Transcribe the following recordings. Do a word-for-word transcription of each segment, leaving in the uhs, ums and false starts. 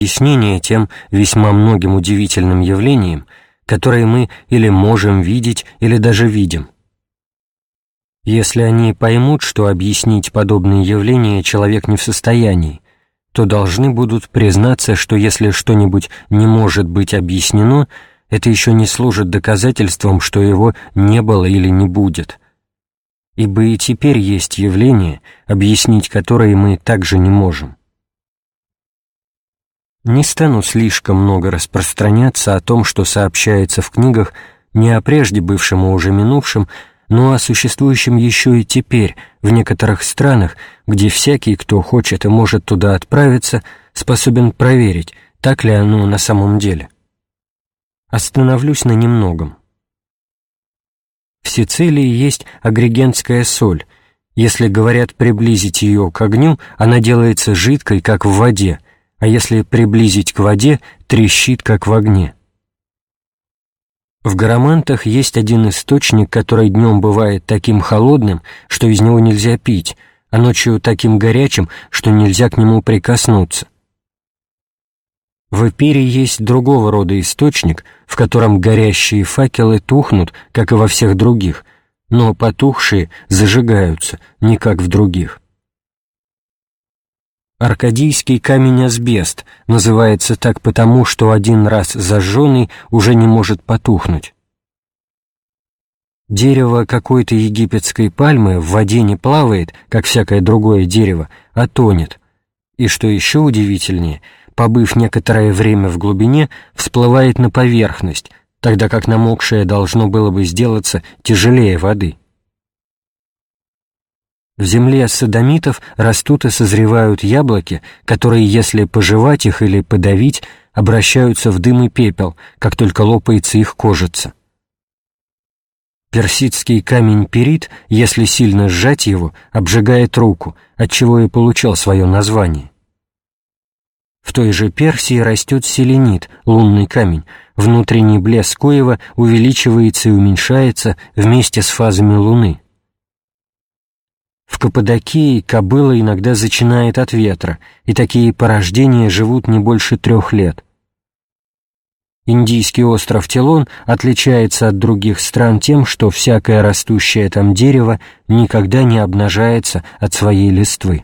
объяснение тем весьма многим удивительным явлениям, которые мы или можем видеть, или даже видим. Если они поймут, что объяснить подобные явления человек не в состоянии, то должны будут признаться, что если что-нибудь не может быть объяснено, это еще не служит доказательством, что его не было или не будет. Ибо и теперь есть явления, объяснить которые мы также не можем. Не стану слишком много распространяться о том, что сообщается в книгах не о прежде бывшем и уже минувшем, но о существующем еще и теперь в некоторых странах, где всякий, кто хочет и может туда отправиться, способен проверить, так ли оно на самом деле. Остановлюсь на немногом. В Сицилии есть агрегентская соль. Если, говорят, приблизить ее к огню, она делается жидкой, как в воде, а если приблизить к воде, трещит, как в огне. В Гарамантах есть один источник, который днем бывает таким холодным, что из него нельзя пить, а ночью таким горячим, что нельзя к нему прикоснуться. В Эпире есть другого рода источник, в котором горящие факелы тухнут, как и во всех других, но потухшие зажигаются, не как в других. Аркадийский камень-асбест называется так потому, что один раз зажженный уже не может потухнуть. Дерево какой-то египетской пальмы в воде не плавает, как всякое другое дерево, а тонет. И что еще удивительнее, побыв некоторое время в глубине, всплывает на поверхность, тогда как намокшее должно было бы сделаться тяжелее воды. В земле содомитов растут и созревают яблоки, которые, если пожевать их или подавить, обращаются в дым и пепел, как только лопается их кожица. Персидский камень перит, если сильно сжать его, обжигает руку, отчего и получил свое название. В той же Персии растет селенит, лунный камень, внутренний блеск коего увеличивается и уменьшается вместе с фазами луны. В Каппадокии кобыла иногда зачинает от ветра, и такие порождения живут не больше трех лет. Индийский остров Телон отличается от других стран тем, что всякое растущее там дерево никогда не обнажается от своей листвы.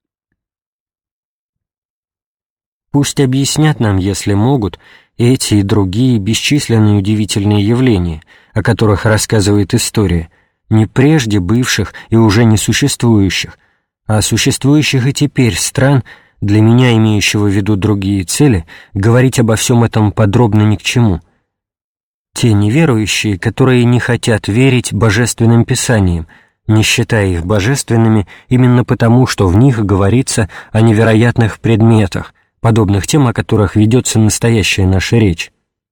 Пусть объяснят нам, если могут, эти и другие бесчисленные удивительные явления, о которых рассказывает история, не прежде бывших и уже не существующих, а существующих и теперь стран, для меня имеющего в виду другие цели, говорить обо всем этом подробно ни к чему. Те неверующие, которые не хотят верить божественным писаниям, не считая их божественными именно потому, что в них говорится о невероятных предметах, подобных тем, о которых ведется настоящая наша речь.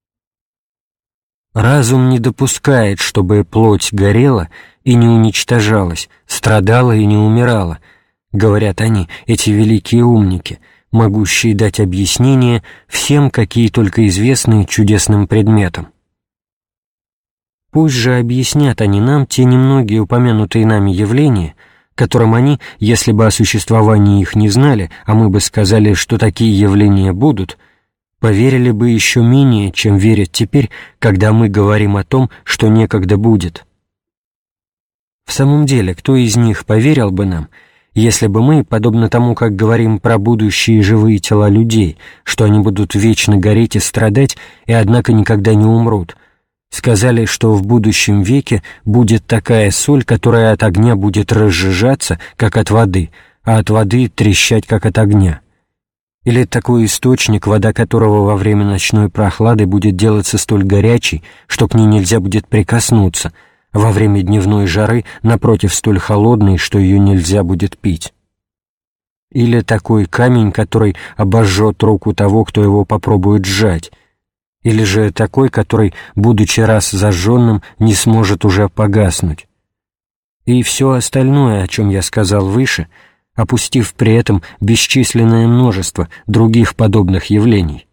Разум не допускает, чтобы плоть горела и не уничтожалась, страдала и не умирала, говорят они, эти великие умники, могущие дать объяснение всем, какие только известны чудесным предметам. Пусть же объяснят они нам те немногие упомянутые нами явления, которым они, если бы о существовании их не знали, а мы бы сказали, что такие явления будут, поверили бы еще менее, чем верят теперь, когда мы говорим о том, что некогда будет. В самом деле, кто из них поверил бы нам, если бы мы, подобно тому, как говорим про будущие живые тела людей, что они будут вечно гореть и страдать, и однако никогда не умрут, сказали, что в будущем веке будет такая соль, которая от огня будет разжижаться, как от воды, а от воды трещать, как от огня. Или такой источник, вода которого во время ночной прохлады будет делаться столь горячей, что к ней нельзя будет прикоснуться, а во время дневной жары, напротив, столь холодной, что ее нельзя будет пить. Или такой камень, который обожжет руку того, кто его попробует сжать. Или же такой, который, будучи раз зажженным, не сможет уже погаснуть. И все остальное, о чем я сказал выше, опустив при этом бесчисленное множество других подобных явлений.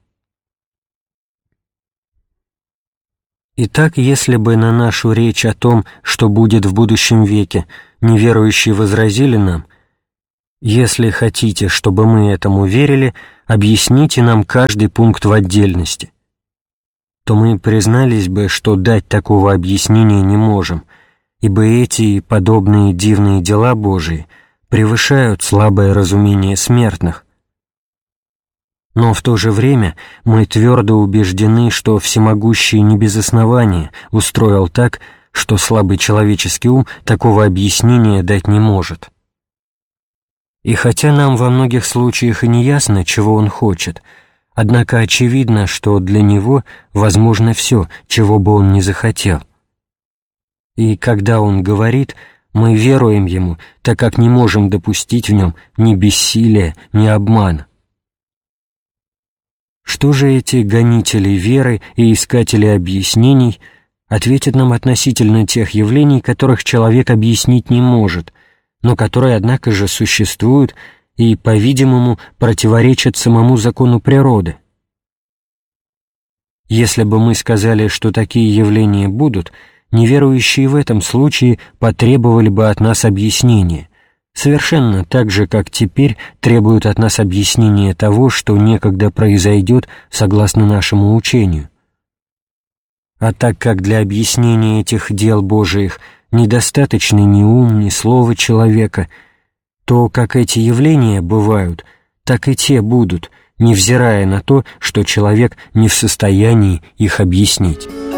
Итак, если бы на нашу речь о том, что будет в будущем веке, неверующие возразили нам: Если хотите, чтобы мы этому верили, объясните нам каждый пункт в отдельности. То мы признались бы, что дать такого объяснения не можем, ибо эти и подобные дивные дела Божии превышают слабое разумение смертных. Но в то же время мы твердо убеждены, что Всемогущий не без основания устроил так, что слабый человеческий ум такого объяснения дать не может. И хотя нам во многих случаях и не ясно, чего Он хочет, однако очевидно, что для Него возможно все, чего бы Он ни захотел. И когда Он говорит, мы веруем Ему, так как не можем допустить в Нем ни бессилия, ни обмана. Что же эти гонители веры и искатели объяснений ответят нам относительно тех явлений, которых человек объяснить не может, но которые, однако же, существуют и, по-видимому, противоречат самому закону природы? Если бы мы сказали, что такие явления будут, неверующие в этом случае потребовали бы от нас объяснения, совершенно так же, как теперь требуют от нас объяснения того, что некогда произойдет согласно нашему учению. А так как для объяснения этих дел Божиих недостаточны ни ум, ни слово человека, то как эти явления бывают, так и те будут, невзирая на то, что человек не в состоянии их объяснить.